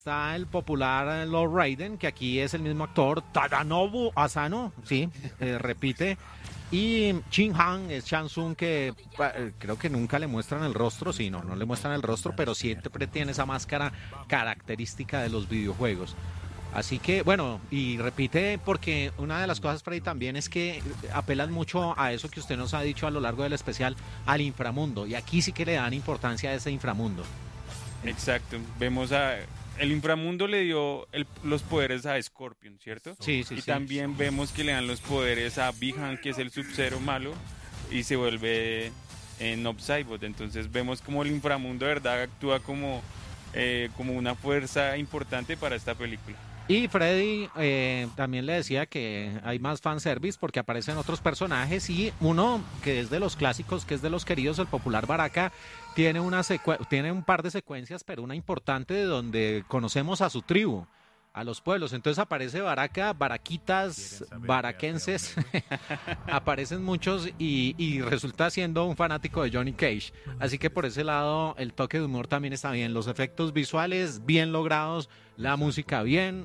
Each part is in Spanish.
Está el popular Lord Raiden, que aquí es el mismo actor, Tadanobu Asano, sí, repite. Y Shin Han es Shang Tsung, que creo que nunca le muestran el rostro, sí, no le muestran el rostro, pero siempre tiene esa máscara característica de los videojuegos. Así que, bueno, y repite porque una de las cosas, Freddy, también es que apelan mucho a eso que usted nos ha dicho a lo largo del especial, al inframundo. Y aquí sí que le dan importancia a ese inframundo. Exacto, vemos a... El inframundo le dio los poderes a Scorpion, ¿cierto? Sí, sí, Y sí. también vemos que le dan los poderes a Bi-Han, que es el Sub-Zero malo, y se vuelve Nob Saibot. Entonces vemos como el inframundo de verdad actúa como una fuerza importante para esta película. Y Freddy también le decía que hay más fanservice porque aparecen otros personajes y uno que es de los clásicos, que es de los queridos, el popular Baraka, tiene tiene un par de secuencias, pero una importante de donde conocemos a su tribu, a los pueblos. Entonces aparece Baraka, baraquitas, baraquenses, aparecen muchos y resulta siendo un fanático de Johnny Cage. Así que por ese lado el toque de humor también está bien. Los efectos visuales bien logrados, la música bien,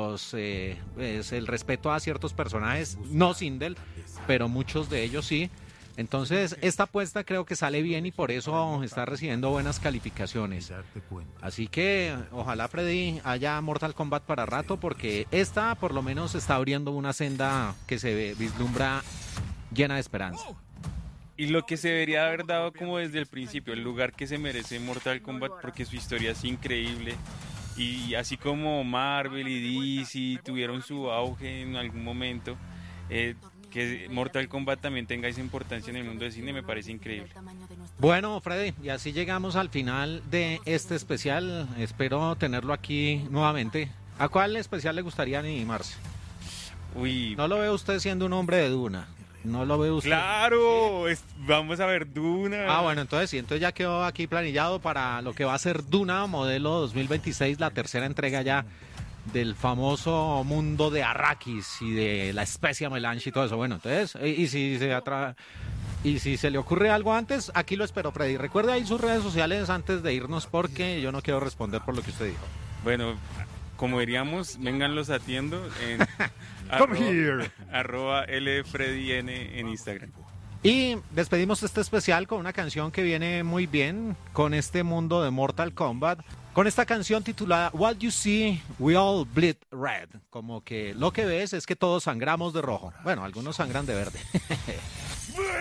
el respeto a ciertos personajes, no Sindel, pero muchos de ellos sí. Entonces, esta apuesta creo que sale bien y por eso está recibiendo buenas calificaciones. Así que ojalá, Freddy, haya Mortal Kombat para rato, porque esta por lo menos está abriendo una senda que vislumbra llena de esperanza. Y lo que se debería haber dado como desde el principio, el lugar que se merece Mortal Kombat, porque su historia es increíble. Y así como Marvel y DC tuvieron su auge en algún momento, que Mortal Kombat también tenga esa importancia en el mundo del cine me parece increíble. Bueno, Freddy, y así llegamos al final de este especial. Espero tenerlo aquí nuevamente. ¿A cuál especial le gustaría animarse? Uy, No lo ve usted siendo un hombre de Duna. No lo ve usted. claro, vamos a ver Duna. Ah, bueno, entonces sí, entonces ya quedó aquí planillado para lo que va a ser Duna modelo 2026, la tercera entrega ya del famoso mundo de Arrakis y de la especie Melange y todo eso. Bueno, entonces, y si se le ocurre algo antes, aquí lo espero, Freddy. Recuerde ahí sus redes sociales antes de irnos porque yo no quiero responder por lo que usted dijo. Bueno, como diríamos, vénganlos atiendo en Come here. @lfreddyn en Instagram. Y despedimos este especial con una canción que viene muy bien con este mundo de Mortal Kombat. Con esta canción titulada What You See, We All Bleed Red. Como que lo que ves es que todos sangramos de rojo. Bueno, algunos sangran de verde.